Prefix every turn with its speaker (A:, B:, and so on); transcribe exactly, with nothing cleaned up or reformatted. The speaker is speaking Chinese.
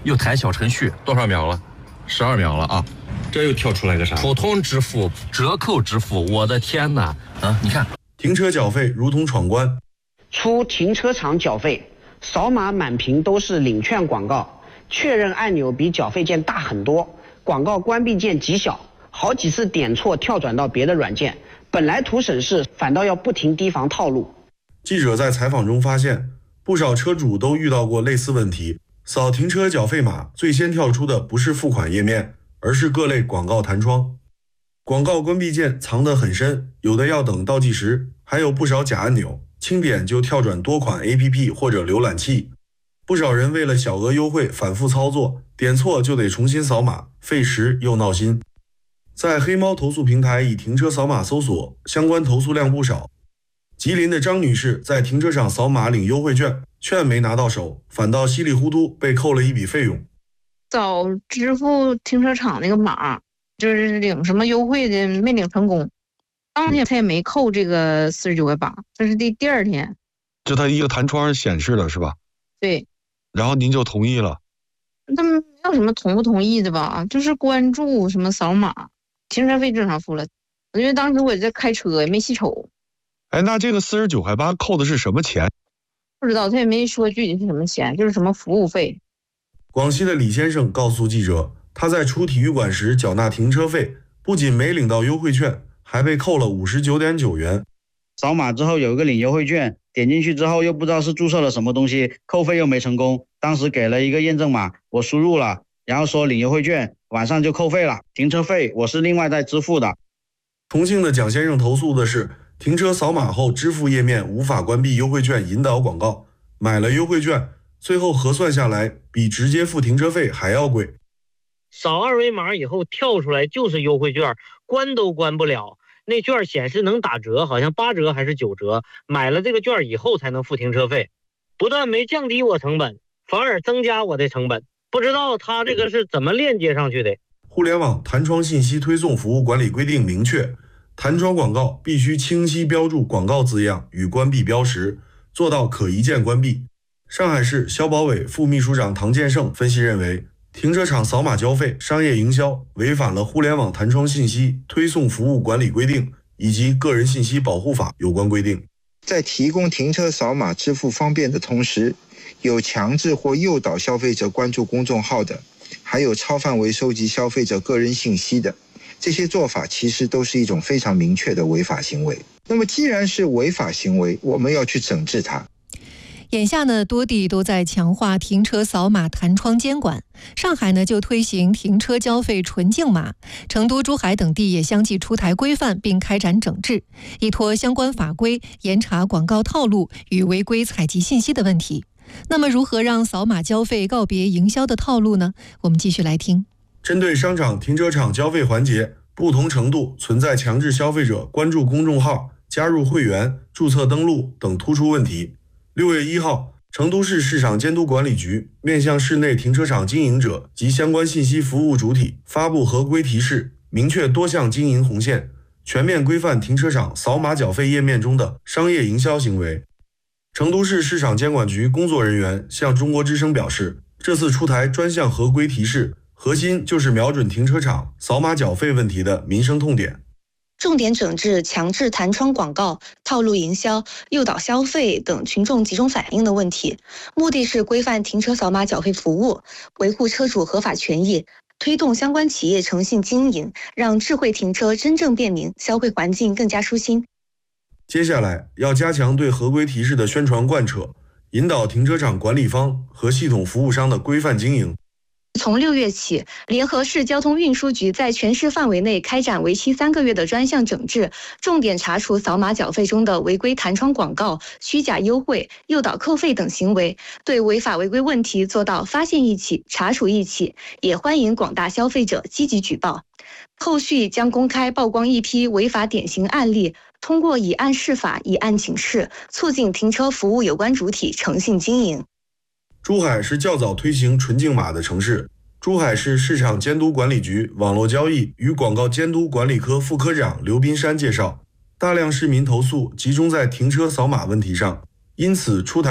A: 又弹小程序，多少秒了？十二秒了啊！
B: 这又跳出来个啥？
A: 普通支付、折扣支付，我的天哪！啊，你看，
C: 停车缴费如同闯关。
D: 出停车场缴费，扫码满屏都是领券广告，确认按钮比缴费键大很多，广告关闭键极小，好几次点错跳转到别的软件，本来图省事，反倒要不停提防套路。
C: 记者在采访中发现，不少车主都遇到过类似问题。扫停车缴费码，最先跳出的不是付款页面，而是各类广告弹窗。广告关闭键藏得很深，有的要等倒计时，还有不少假按钮，轻点就跳转多款 A P P 或者浏览器。不少人为了小额优惠反复操作，点错就得重新扫码，费时又闹心。在黑猫投诉平台以停车扫码搜索，相关投诉量不少。吉林的张女士在停车场扫码领优惠券，券没拿到手，反倒稀里糊涂被扣了一笔费用。
E: 找支付停车场那个码，就是领什么优惠的没领成功，当天他也没扣这个四十九块八，这是第第二天，
F: 就他一个弹窗显示的是吧？
E: 对。
F: 然后您就同意了？
E: 他们没有什么同不同意的吧，就是关注什么扫码，停车费正常付了，因为当时我在开车也没细瞅。
F: 哎，那这个四十九块八扣的是什么钱？
E: 不知道，他也没说具体是什么钱，就是什么服务费。
C: 广西的李先生告诉记者，他在出体育馆时缴纳停车费，不仅没领到优惠券，还被扣了五十九点九元。
G: 扫码之后有一个领优惠券，点进去之后又不知道是注册了什么东西，扣费又没成功。当时给了一个验证码，我输入了，然后说领优惠券，晚上就扣费了。停车费我是另外再支付的。
C: 重庆的蒋先生投诉的是，停车扫码后支付页面无法关闭优惠券引导广告，买了优惠券，最后核算下来比直接付停车费还要贵。
H: 扫二维码以后跳出来就是优惠券，关都关不了。那券显示能打折，好像八折还是九折，买了这个券以后才能付停车费，不但没降低我成本，反而增加我的成本。不知道他这个是怎么链接上去的。
C: 互联网弹窗信息推送服务管理规定明确，弹窗广告必须清晰标注广告字样与关闭标识，做到可一键关闭。上海市消保委副秘书长唐建胜分析认为，停车场扫码交费商业营销违反了互联网弹窗信息推送服务管理规定以及个人信息保护法有关规定。
I: 在提供停车扫码支付方便的同时，有强制或诱导消费者关注公众号的，还有超范围收集消费者个人信息的，这些做法其实都是一种非常明确的违法行为。那么既然是违法行为，我们要去整治它。
J: 眼下呢，多地都在强化停车扫码弹窗监管。上海呢就推行停车交费纯净码，成都、珠海等地也相继出台规范并开展整治，依托相关法规严查广告套路与违规采集信息的问题。那么如何让扫码交费告别营销的套路呢？我们继续来听。
C: 针对商场停车场交费环节不同程度存在强制消费者关注公众号、加入会员、注册登录等突出问题，六月一号，成都市市场监督管理局面向市内停车场经营者及相关信息服务主体发布合规提示，明确多项经营红线，全面规范停车场扫码缴费页面中的商业营销行为。成都市市场监管局工作人员向中国之声表示，这次出台专项合规提示，核心就是瞄准停车场扫码缴费问题的民生痛点，
K: 重点整治强制弹窗广告、套路营销、诱导消费等群众集中反映的问题，目的是规范停车扫码缴费服务，维护车主合法权益，推动相关企业诚信经营，让智慧停车真正便民，消费环境更加舒心。
C: 接下来要加强对合规提示的宣传贯彻，引导停车场管理方和系统服务商的规范经营。
K: 从六月起，联合市交通运输局在全市范围内开展为期三个月的专项整治，重点查处扫码缴费中的违规弹窗广告、虚假优惠、诱导扣费等行为，对违法违规问题做到发现一起、查处一起，也欢迎广大消费者积极举报。后续将公开曝光一批违法典型案例，通过以案释法、以案请示，促进停车服务有关主体诚信经营。
C: 珠海是较早推行纯净码的城市。珠海市市场监督管理局网络交易与广告监督管理科副科长刘斌山介绍，大量市民投诉集中在停车扫码问题上，因此出台